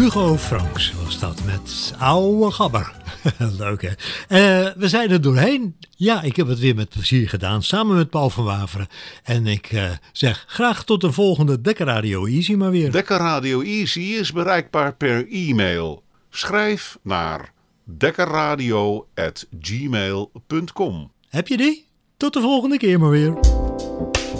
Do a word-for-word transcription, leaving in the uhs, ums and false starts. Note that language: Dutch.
Hugo Franks was dat met Oude Gabber. Leuk hè. Uh, we zijn er doorheen. Ja, ik heb het weer met plezier gedaan. Samen met Paul van Waveren. En ik uh, zeg graag tot de volgende Dekker Radio Easy maar weer. Dekker Radio Easy is bereikbaar per e-mail. Schrijf naar dekkerradio at gmail punt com. Heb je die? Tot de volgende keer maar weer.